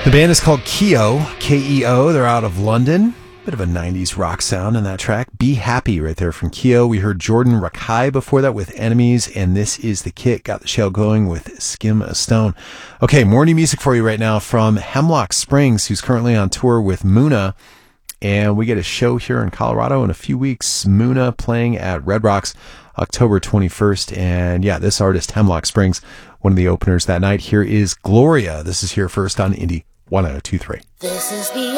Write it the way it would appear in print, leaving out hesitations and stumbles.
The band is called Keo, K-E-O. They're out of London. Bit of a 90s rock sound in that track. Be Happy right there from Keo. We heard Jordan Rakai before that with Enemies, and This Is the Kit. Got the shell going with Skim a Stone. Okay, more new music for you right now from Hemlock Springs, who's currently on tour with Muna. And we get a show here in Colorado in a few weeks. Muna playing at Red Rocks October 21st. And yeah, this artist, Hemlock Springs, one of the openers that night. Here is Gloria. This is here first on Indie 1023. This is the